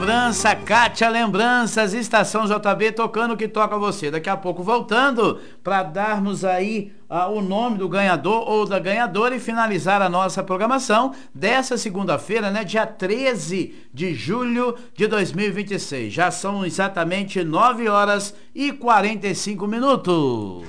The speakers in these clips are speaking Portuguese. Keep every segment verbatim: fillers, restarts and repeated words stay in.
Lembrança, Kátia Lembranças, Estação J B, tocando o que toca você. Daqui a pouco voltando para darmos aí ah, o nome do ganhador ou da ganhadora e finalizar a nossa programação dessa segunda-feira, né, dia treze de julho de dois mil e vinte e seis. Já são exatamente nove horas e quarenta e cinco minutos.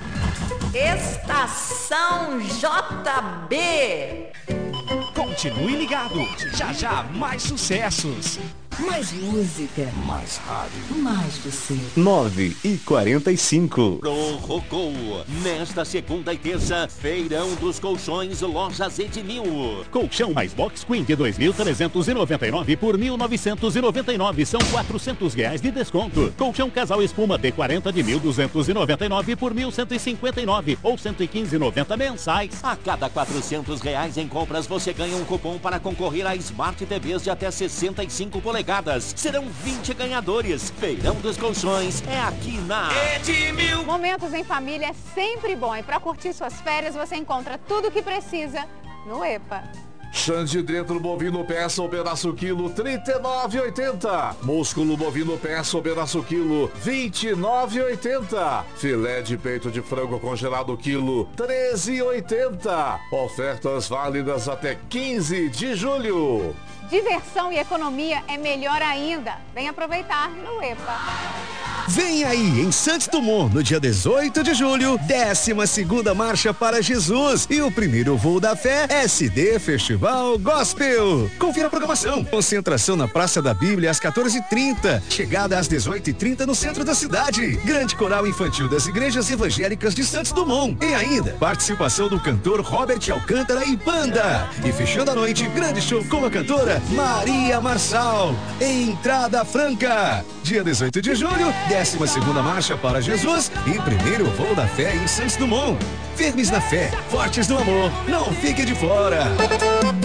Estação J B. Continue ligado, já já mais sucessos. Mais música. Mais rádio. Mais você. nove e quarenta e cinco. Prorrogou. Nesta segunda e terça, Feirão dos Colchões Lojas Edmil. Colchão mais box queen de dois mil trezentos e noventa e nove por mil novecentos e noventa e nove, são quatrocentos reais de desconto. Colchão casal espuma D quarenta de mil duzentos e noventa e nove por mil cento e cinquenta e nove ou cento e quinze e noventa mensais. A cada quatrocentos reais em compras você ganha um cupom para concorrer a Smart T Vs de até sessenta e cinco polegadas. Serão vinte ganhadores. Feirão dos Colchões é aqui na Edmil. Momentos em família é sempre bom e para curtir suas férias você encontra tudo o que precisa no EPA. Xande dentro bovino peça ou pedaço quilo trinta e nove e oitenta. Músculo bovino peça ou pedaço quilo vinte e nove e oitenta. Filé de peito de frango congelado quilo treze e oitenta. Ofertas válidas até quinze de julho. Diversão e economia é melhor ainda. Vem aproveitar no EPA. Vem aí, em Santos Dumont, no dia dezoito de julho, décima segunda Marcha para Jesus e o primeiro voo da fé, S D Festival Gospel. Confira a programação. Concentração na Praça da Bíblia às quatorze e trinta. Chegada às dezoito e trinta no centro da cidade. Grande coral infantil das igrejas evangélicas de Santos Dumont. E ainda, participação do cantor Robert Alcântara e Banda. E fechando a noite, grande show com a cantora Maria Marçal. Entrada franca. Dia dezoito de julho, décima segunda Marcha para Jesus e primeiro voo da fé em Santos Dumont. Firmes na fé, fortes no amor, não fique de fora.